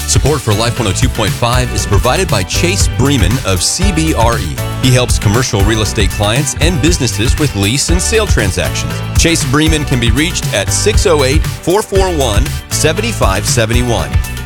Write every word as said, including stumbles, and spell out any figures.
Support for Life one oh two point five is provided by Chase Bremen of C B R E. He helps commercial real estate clients and businesses with lease and sale transactions. Chase Bremen can be reached at six oh eight, four four one, seven five seven one.